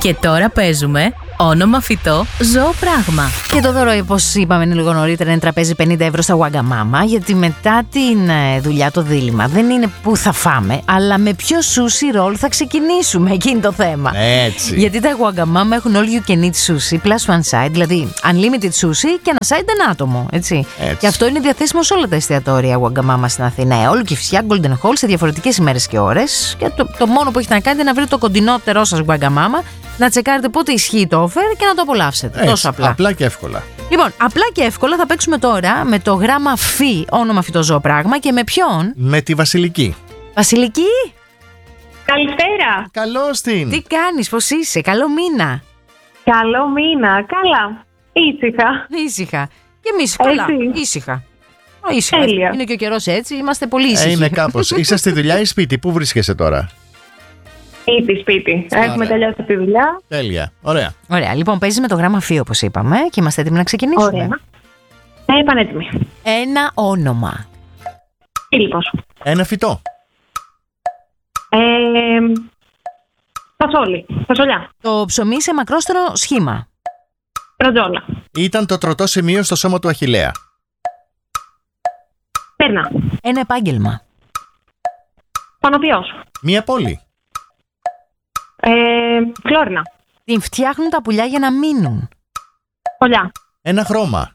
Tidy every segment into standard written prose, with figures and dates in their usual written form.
Και τώρα παίζουμε όνομα φυτό, ζώο πράγμα. Και το δώρο, όπως είπαμε λίγο νωρίτερα, είναι τραπέζι 50 ευρώ στα Wagamama. Γιατί μετά την δουλειά, το δίλημμα δεν είναι που θα φάμε, αλλά με ποιο sushi roll θα ξεκινήσουμε. Εκείνη το θέμα. Έτσι. Γιατί τα Wagamama έχουν all you can eat sushi plus one side, δηλαδή unlimited sushi και ένα side ένα άτομο. Έτσι. Και αυτό είναι διαθέσιμο σε όλα τα εστιατόρια Wagamama στην Αθήνα. Όλο Κηφισιά, Golden Hall, σε διαφορετικές ημέρες και ώρες. Και το μόνο που έχετε να κάνετε είναι να βρείτε το κοντινότερό σας Wagamama, να τσεκάρετε πότε ισχύει το offer και να το απολαύσετε. Έτσι, τόσο απλά. Απλά και εύκολα. Λοιπόν, απλά και εύκολα θα παίξουμε τώρα με το γράμμα φι, όνομα φυτό ζώο πράγμα, και με ποιον? Με τη Βασιλική. Βασιλική! Καλησπέρα. Καλώς την. Τι κάνεις, πώς είσαι, καλό μήνα. Καλό μήνα. Καλά. Ήσυχα. Ήσυχα. Και εμείς καλά, ήσυχα. Ήσυχα. Τέλεια. Είναι και ο καιρός έτσι, είμαστε πολύ ήσυχοι. Είναι κάπως. Είσαι στη δουλειά ή σπίτι, πού βρίσκεσαι τώρα? Σπίτι. Έχουμε τελειώσει τη δουλειά. Τέλεια. Ωραία. Ωραία, λοιπόν, παίζεις με το γράμμα φι, όπως είπαμε, και είμαστε έτοιμοι να ξεκινήσουμε. Ωραία. Πανέτοιμη. Ένα όνομα. Φίλιππος. Ένα φυτό. Φασόλι. Φασολιά. Το ψωμί σε μακρόστερο σχήμα. Ροτζόλα. Ήταν το τροτό σημείο στο σώμα του Αχιλλέα. Πέρνα. Ένα επάγγελμα. Πανοποιός. Μία πόλη. Φλόρινα. Την φτιάχνουν τα πουλιά για να μείνουν. Φωλιά. Ένα χρώμα.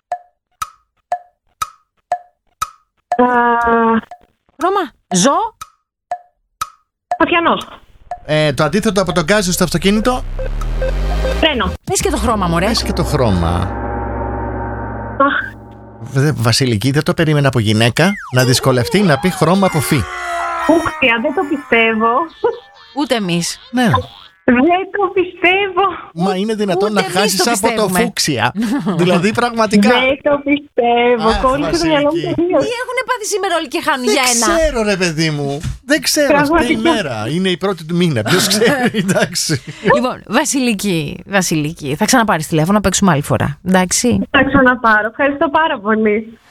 Χρώμα. Ζώο. Φωτιανός. Το αντίθετο από τον γκάζι στο αυτοκίνητο. Φρένο. Πες και το χρώμα, μωρέ. Πες και το χρώμα. Βασιλική, δεν το περίμενα από γυναίκα να δυσκολευτεί να πει χρώμα από φι. Φούξια, δεν το πιστεύω. Ούτε εμείς. Ναι. Δεν το πιστεύω. Μα είναι δυνατόν Ούτε να εμείς χάσεις το από το πιστεύουμε. φούξια? Δηλαδή πραγματικά. Δεν το πιστεύω. Αχ, Κόλλησε το μυαλό μου Βασιλική. τελείως. Τι έχουν πάθει σήμερα όλοι και χάνουν για Δεν ένα. ξέρω, ρε παιδί μου. Δεν ξέρω. Αυτή η Πραγματικά. μέρα είναι η πρώτη του μήνα. Ποιος ξέρει, εντάξει. Λοιπόν, Βασιλική, θα ξαναπάρεις τηλέφωνο να παίξουμε άλλη φορά. Εντάξει. Θα ξαναπάρω. Ευχαριστώ πάρα πολύ.